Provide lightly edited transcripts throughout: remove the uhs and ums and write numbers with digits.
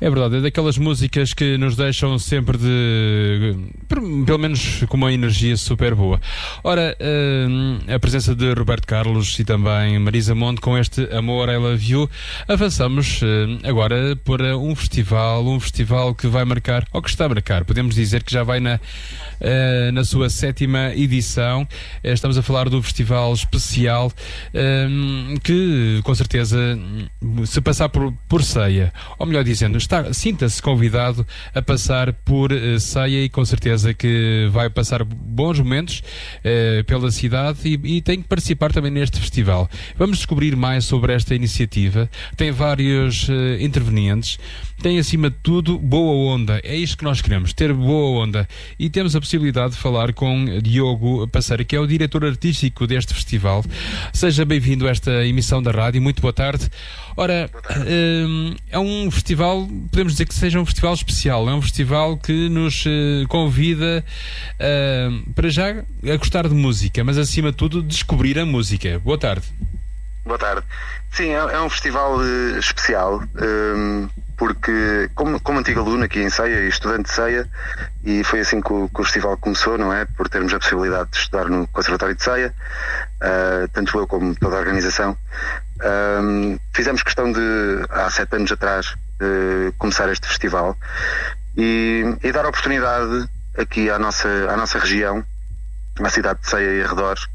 É verdade, é daquelas músicas que nos deixam sempre pelo menos com uma energia super boa. Ora, a presença de Roberto Carlos e também Marisa Monte com este Amor, I Love You. Avançamos agora para um festival que vai marcar, ou que está a marcar, podemos dizer que já vai na sua 7ª edição. Estamos a falar do Festival Especial, que com certeza, se passar por Ceia, ou melhor dizendo, sinta-se convidado a passar por Ceia, e com certeza que vai passar bons momentos pela cidade e tem que participar também neste festival. Vamos descobrir mais sobre esta iniciativa. Tem vários intervenientes, tem acima de tudo boa onda. É isto que nós queremos, ter boa onda, e temos a possibilidade de falar com Diogo Passeira, que é o diretor artístico deste festival. Seja bem-vindo a esta emissão da rádio, muito boa tarde. Ora, é um festival, podemos dizer que seja um festival especial, é um festival que nos convida para já a gostar de música, mas acima de tudo descobrir a música. Boa tarde. Boa tarde. Sim, é um festival especial, porque como antigo aluno aqui em Ceia e estudante de Ceia, e foi assim que o festival começou, não é? Por termos a possibilidade de estudar no Conservatório de Ceia, tanto eu como toda a organização. Fizemos questão de, há 7 anos atrás, começar este festival e dar oportunidade aqui à nossa região, à cidade de Ceia e arredores,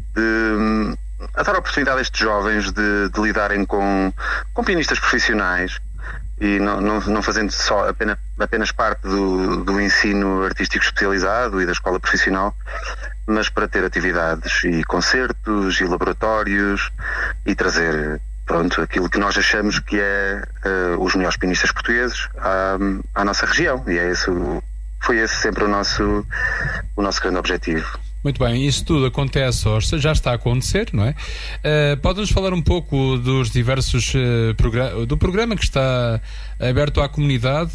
a dar oportunidade a estes jovens de lidarem com pianistas profissionais e não fazendo só apenas parte do ensino artístico especializado e da escola profissional, mas para ter atividades e concertos e laboratórios e trazer, pronto, aquilo que nós achamos que é os melhores pianistas portugueses à nossa região, e foi esse sempre o nosso grande objetivo. Muito bem, isso tudo acontece, ou já está a acontecer, não é? Pode-nos falar um pouco dos diversos do programa que está aberto à comunidade,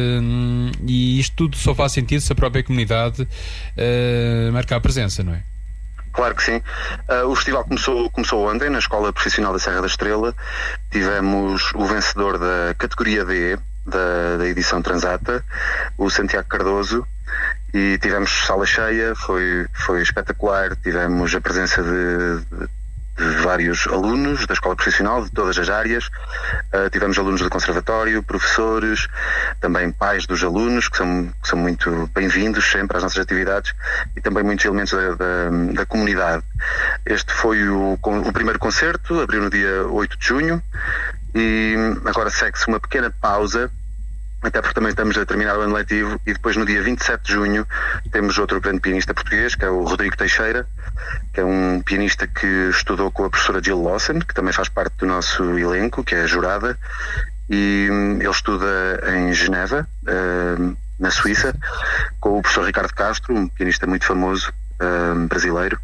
e isto tudo só faz sentido se a própria comunidade marcar a presença, não é? Claro que sim. O festival começou ontem na Escola Profissional da Serra da Estrela. Tivemos o vencedor da categoria D da edição Transata, o Santiago Cardoso, e tivemos sala cheia, foi espetacular. Tivemos a presença de vários alunos da escola profissional, de todas as áreas. Tivemos alunos do conservatório, professores, também pais dos alunos, que são muito bem-vindos sempre às nossas atividades, e também muitos elementos da comunidade. Este foi o primeiro concerto, abriu no dia 8 de junho, e agora segue-se uma pequena pausa, até porque também estamos a terminar o ano letivo, e depois no dia 27 de junho temos outro grande pianista português, que é o Rodrigo Teixeira, que é um pianista que estudou com a professora Jill Lawson, que também faz parte do nosso elenco, que é a jurada, e ele estuda em Geneva, na Suíça, com o professor Ricardo Castro, um pianista muito famoso, brasileiro,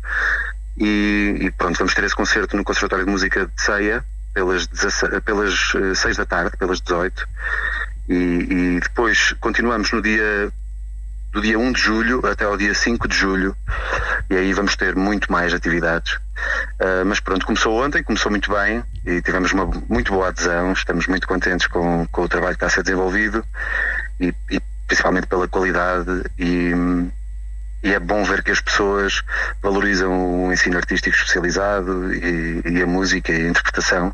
e pronto, vamos ter esse concerto no Conservatório de Música de Ceia, pelas 6 da tarde, pelas 18, e depois continuamos do dia 1 de julho até ao dia 5 de julho, e aí vamos ter muito mais atividades. Mas pronto, começou ontem, começou muito bem, e tivemos uma muito boa adesão. Estamos muito contentes com o trabalho que está a ser desenvolvido, e principalmente pela qualidade, e é bom ver que as pessoas valorizam o ensino artístico especializado e a música e a interpretação.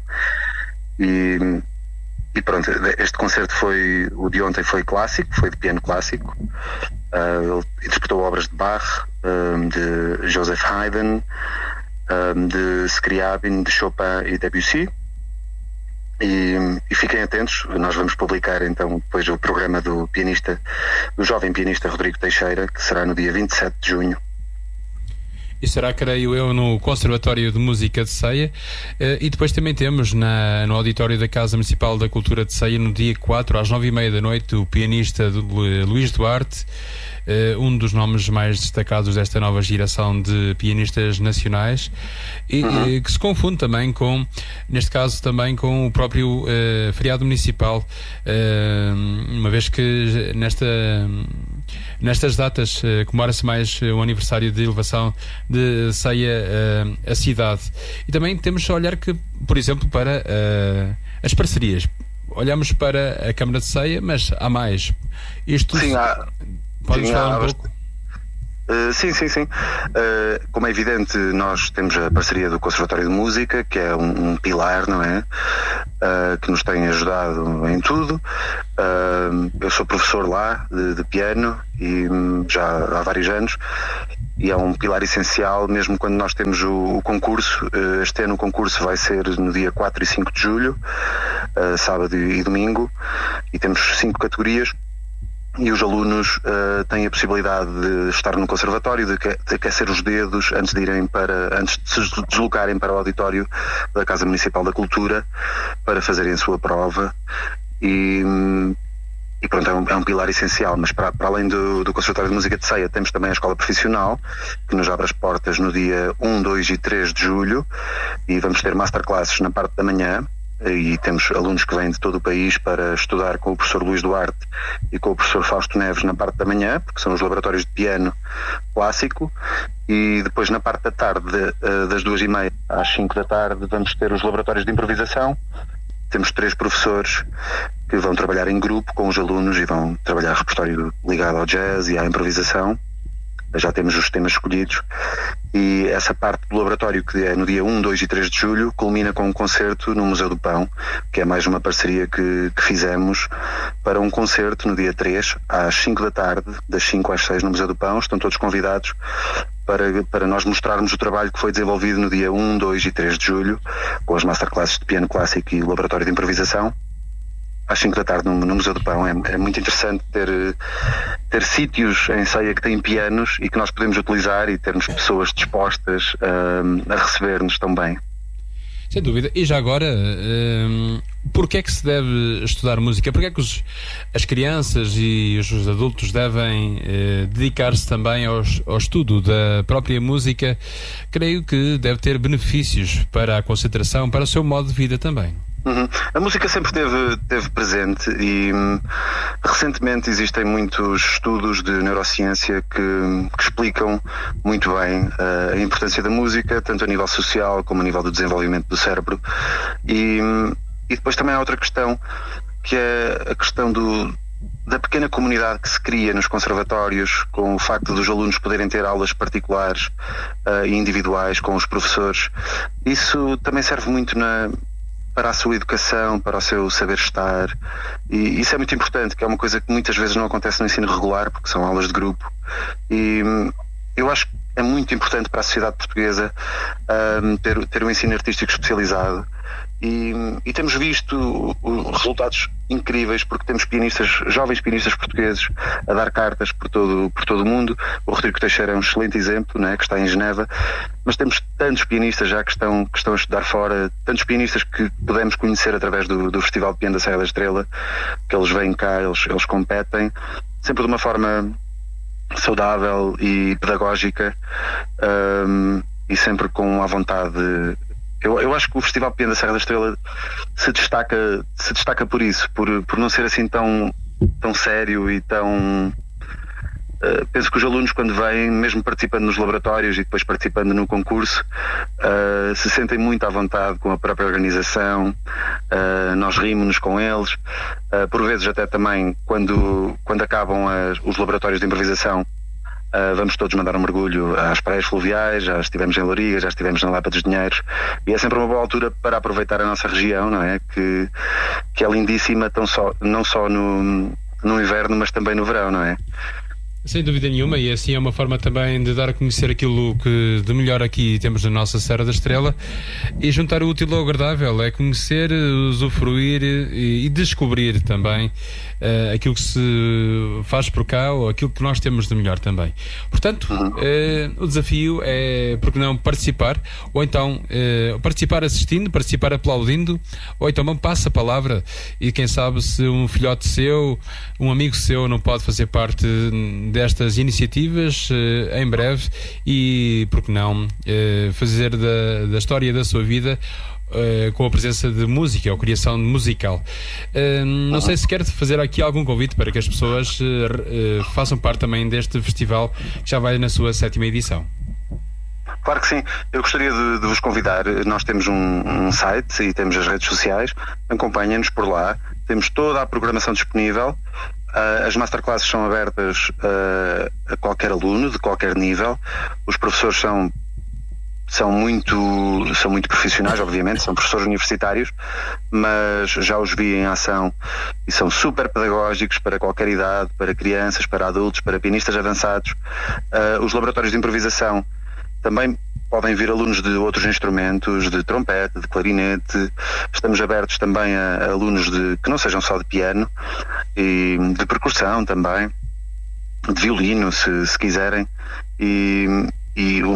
E pronto, este concerto o de ontem foi clássico, foi de piano clássico. Ele interpretou obras de Bach, de Joseph Haydn, de Scriabin, de Chopin e Debussy. E fiquem atentos, nós vamos publicar então depois o programa do jovem pianista Rodrigo Teixeira, que será no dia 27 de junho. E será, creio eu, no Conservatório de Música de Ceia, e depois também temos no auditório da Casa Municipal da Cultura de Ceia, no dia 4, às 9h30 da noite, o pianista Luís Duarte, um dos nomes mais destacados desta nova geração de pianistas nacionais, e que se confunde também neste caso também com o próprio feriado municipal, uma vez que nestas datas comemora-se mais o aniversário de elevação de Ceia a cidade. E também temos a olhar que, por exemplo, para as parcerias. olhamos para a Câmara de Ceia, mas há mais. Isto sim, podes falar um pouco? Sim. Como é evidente, nós temos a parceria do Conservatório de Música, que é um pilar, não é? Que nos tem ajudado em tudo. Eu sou professor lá de piano e já há vários anos, e é um pilar essencial mesmo quando nós temos o concurso. Este ano o concurso vai ser no dia 4 e 5 de julho, sábado e domingo, e temos 5 categorias. E os alunos têm a possibilidade de estar no conservatório, de aquecer os dedos antes de se deslocarem para o auditório da Casa Municipal da Cultura para fazerem a sua prova. E pronto, é um pilar essencial. Mas para além do Conservatório de Música de Ceia, temos também a Escola Profissional, que nos abre as portas no dia 1, 2 e 3 de julho, e vamos ter masterclasses na parte da manhã. E temos alunos que vêm de todo o país para estudar com o professor Luís Duarte e com o professor Fausto Neves na parte da manhã, porque são os laboratórios de piano clássico. E depois, na parte da tarde, das 2h30 às 5 da tarde, vamos ter os laboratórios de improvisação. Temos 3 professores que vão trabalhar em grupo com os alunos e vão trabalhar repertório ligado ao jazz e à improvisação. Já temos os temas escolhidos, e essa parte do laboratório, que é no dia 1, 2 e 3 de julho, culmina com um concerto no Museu do Pão, que é mais uma parceria que fizemos para um concerto no dia 3, às 5 da tarde, das 5 às 6 no Museu do Pão. Estão todos convidados para nós mostrarmos o trabalho que foi desenvolvido no dia 1, 2 e 3 de julho, com as masterclasses de piano clássico e laboratório de improvisação, às 5 da tarde no Museu do Pão. É muito interessante ter sítios em Ceia que têm pianos e que nós podemos utilizar, e termos pessoas dispostas a receber-nos também. Sem dúvida. E já agora, porquê é que se deve estudar música? Porquê é que as crianças e os adultos devem dedicar-se também ao estudo da própria música? Creio que deve ter benefícios para a concentração, para o seu modo de vida também. A música sempre esteve presente, e recentemente existem muitos estudos de neurociência que explicam muito bem a importância da música, tanto a nível social como a nível do desenvolvimento do cérebro. E depois também há outra questão, que é a questão da pequena comunidade que se cria nos conservatórios, com o facto dos alunos poderem ter aulas particulares e individuais com os professores. Isso também serve muito para a sua educação, para o seu saber estar, e isso é muito importante, que é uma coisa que muitas vezes não acontece no ensino regular, porque são aulas de grupo. E eu acho que é muito importante para a sociedade portuguesa ter um ensino artístico especializado, e temos visto resultados incríveis, porque temos jovens pianistas portugueses a dar cartas por todo o mundo. O Rodrigo Teixeira é um excelente exemplo, né, que está em Geneva, mas temos tantos pianistas já que estão a estudar fora, tantos pianistas que podemos conhecer através do Festival de Piano da Serra da Estrela, que eles vêm cá, eles competem, sempre de uma forma saudável e pedagógica, e sempre com a vontade. Eu acho que o Festival de Piano da Serra da Estrela se destaca por isso, por não ser assim tão sério e tão... penso que os alunos, quando vêm, mesmo participando nos laboratórios e depois participando no concurso, se sentem muito à vontade com a própria organização. Nós rimos-nos com eles, por vezes até também quando acabam os laboratórios de improvisação, vamos todos mandar um mergulho às praias fluviais. Já estivemos em Louriga, já estivemos na Lapa dos Dinheiros, e é sempre uma boa altura para aproveitar a nossa região, não é? Que é lindíssima, não só no inverno, mas também no verão, não é? Sem dúvida nenhuma, e assim é uma forma também de dar a conhecer aquilo que de melhor aqui temos na nossa Serra da Estrela, e juntar o útil ao agradável, é conhecer, usufruir e descobrir também aquilo que se faz por cá, ou aquilo que nós temos de melhor também. Portanto, o desafio é, porque não, participar, ou então participar assistindo, participar aplaudindo, ou então passa a palavra, e quem sabe se um filhote seu, um amigo seu não pode fazer parte destas iniciativas em breve, e porque não fazer da história da sua vida com a presença de música ou criação musical. Não sei se quer fazer aqui algum convite para que as pessoas façam parte também deste festival, que já vai na sua 7ª edição. Claro que sim. Eu gostaria de vos convidar. Nós temos um site e temos as redes sociais. Acompanhem-nos por lá. Temos toda a programação disponível. As masterclasses são abertas a qualquer aluno, de qualquer nível. Os professores são muito profissionais, obviamente, são professores universitários, mas já os vi em ação e são super pedagógicos para qualquer idade, para crianças, para adultos, para pianistas avançados. Os laboratórios de improvisação também podem vir alunos de outros instrumentos, de trompete, de clarinete. Estamos abertos também a alunos que não sejam só de piano, e de percussão também, de violino, se quiserem. E